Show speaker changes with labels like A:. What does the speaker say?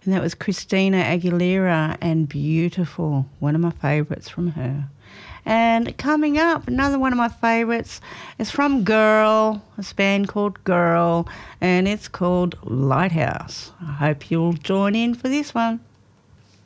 A: And that was Christina Aguilera and Beautiful, one of my favourites from her. And coming up, another one of my favourites is from Girl, a band called Girl, and it's called Lighthouse. I hope you'll join in for this one.